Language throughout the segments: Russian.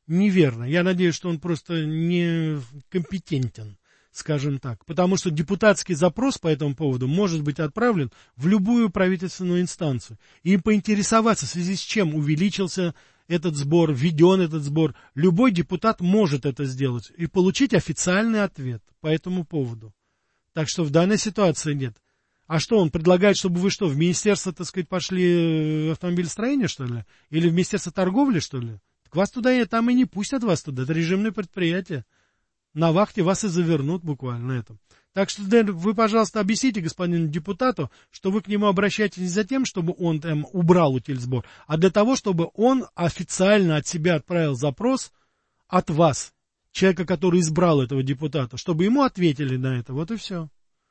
неверно. Я надеюсь, что он просто некомпетентен, скажем так. Потому что депутатский запрос по этому поводу может быть отправлен в любую правительственную инстанцию. И поинтересоваться, в связи с чем увеличился этот сбор, введен этот сбор. Любой депутат может это сделать и получить официальный ответ по этому поводу. Так что в данной ситуации нет. А что, он предлагает, чтобы вы что, в министерство, так сказать, пошли автомобилестроения, что ли? Или в министерство торговли, что ли? Так вас туда и там и не пустят вас туда. Это режимное предприятие. На вахте вас и завернут буквально на этом. Так что, Дэн, вы, пожалуйста, объясните господину депутату, что вы к нему обращаетесь не за тем, чтобы он там убрал утильсбор, а для того, чтобы он официально от себя отправил запрос от вас, человека, который избрал этого депутата, чтобы ему ответили на это. Вот и все.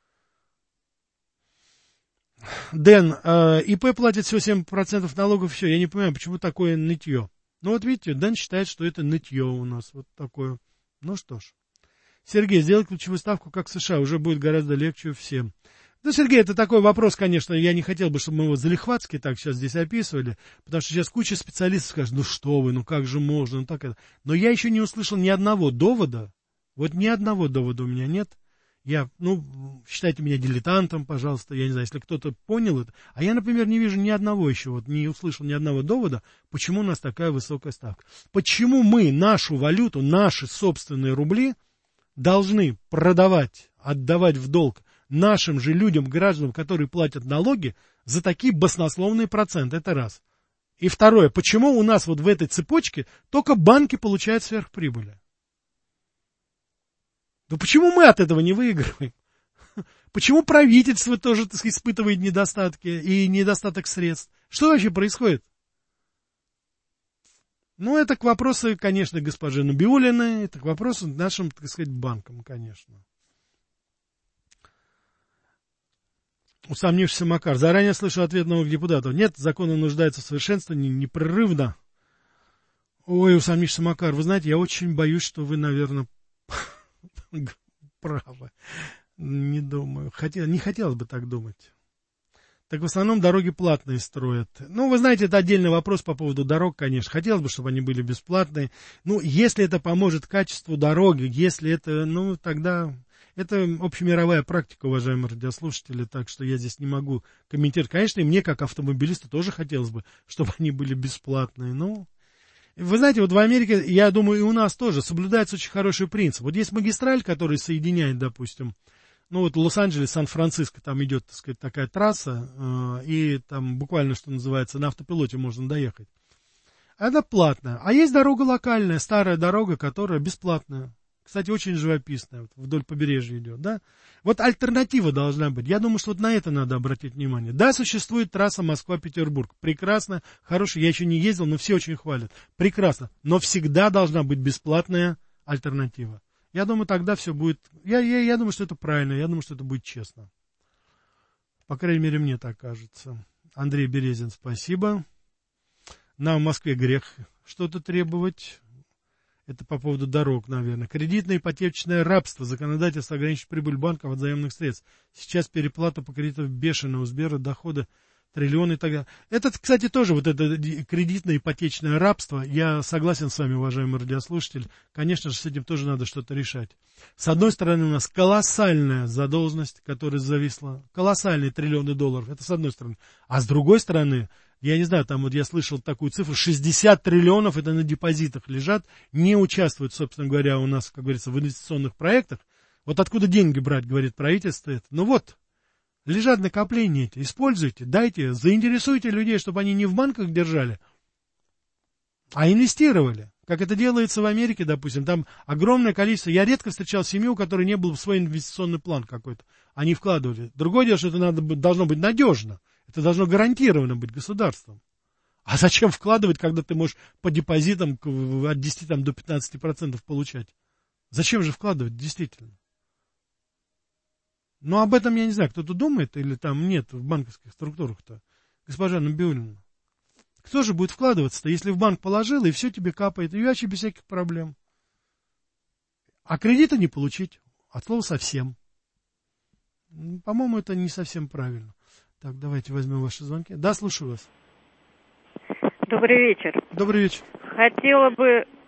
Дэн, ИП платит всего 7% налогов, все. Я не понимаю, почему такое нытье. Ну вот видите, Дэн считает, что это нытье у нас. Вот такое. Ну что ж. Сергей, сделать ключевую ставку, как в США, уже будет гораздо легче всем. Ну, Сергей, это такой вопрос, конечно, я не хотел бы, чтобы мы его залихватски так сейчас здесь описывали, потому что сейчас куча специалистов скажет, ну что вы, ну как же можно, ну так это. Но я еще не услышал ни одного довода, вот ни одного довода у меня нет. Считайте меня дилетантом, пожалуйста, я не знаю, если кто-то понял это. А я, например, не вижу ни одного еще, вот не услышал ни одного довода, почему у нас такая высокая ставка. Почему мы нашу валюту, наши собственные рубли должны продавать, отдавать в долг нашим же людям, гражданам, которые платят налоги, за такие баснословные проценты. Это раз. И второе, почему у нас вот в этой цепочке только банки получают сверхприбыли? Ну почему мы от этого не выигрываем? Почему правительство тоже, так сказать, испытывает недостатки и недостаток средств? Что вообще происходит? Ну, это к вопросу, конечно, госпожи Набиуллиной, это к вопросу нашим, так сказать, банкам, конечно. Усомнившийся Макар. Заранее слышу ответ новых депутатов. Нет, законы нуждаются в совершенствовании непрерывно. Ой, усомнившийся Макар, вы знаете, я очень боюсь, что вы, наверное, правы. Не думаю. Не хотелось бы так думать. Так в основном дороги платные строят. Ну, вы знаете, это отдельный вопрос по поводу дорог, конечно. Хотелось бы, чтобы они были бесплатные. Ну, если это поможет качеству дороги, если это, ну, тогда... Это общемировая практика, уважаемые радиослушатели, так что я здесь не могу комментировать. Конечно, и мне, как автомобилисту, тоже хотелось бы, чтобы они были бесплатные. Но, вы знаете, вот в Америке, я думаю, и у нас тоже соблюдается очень хороший принцип. Вот есть магистраль, который соединяет, допустим, ну вот Лос-Анджелес, Сан-Франциско, там идет, так сказать, такая трасса, и там буквально, что называется, на автопилоте можно доехать. Это платная. А есть дорога локальная, старая дорога, которая бесплатная. Кстати, очень живописная, вот вдоль побережья идет, да? Вот альтернатива должна быть. Я думаю, что вот на это надо обратить внимание. Да, существует трасса Москва-Петербург. Прекрасно, хорошая. Я еще не ездил, но все очень хвалят. Прекрасно. Но всегда должна быть бесплатная альтернатива. Я думаю, тогда все будет... Я думаю, что это правильно. Я думаю, что это будет честно. По крайней мере, мне так кажется. Андрей Березин, спасибо. Нам в Москве грех что-то требовать. Это по поводу дорог, наверное. Кредитное ипотечное рабство. Законодательство ограничивает прибыль банков от заемных средств. Сейчас переплата по кредитам бешеная. У Сбера доходы триллионы и так далее. Это, кстати, тоже вот это кредитное ипотечное рабство. Я согласен с вами, уважаемый радиослушатель. Конечно же, с этим тоже надо что-то решать. С одной стороны, у нас колоссальная задолженность, которая зависла. Колоссальные триллионы долларов. Это с одной стороны. А с другой стороны... Я не знаю, там вот я слышал такую цифру, 60 триллионов это на депозитах лежат, не участвуют, собственно говоря, у нас, как говорится, в инвестиционных проектах. Вот откуда деньги брать, говорит правительство это. Ну вот, лежат накопления эти, используйте, дайте, заинтересуйте людей, чтобы они не в банках держали, а инвестировали. Как это делается в Америке, допустим, там огромное количество, я редко встречал семью, у которой не был свой инвестиционный план какой-то, они вкладывали. Другое дело, что это должно быть надежно. Это должно гарантированно быть государством. А зачем вкладывать, когда ты можешь по депозитам от 10 до 15% получать? Зачем же вкладывать, действительно? Ну, об этом я не знаю, кто-то думает или там нет в банковских структурах-то. Госпожа Набиуллина. Кто же будет вкладываться-то, если в банк положил, и все тебе капает, и вообще без всяких проблем? А кредита не получить, от слова совсем. По-моему, это не совсем правильно. Так, давайте возьмем ваши звонки. Да, слушаю вас. Добрый вечер. Добрый вечер. Хотела бы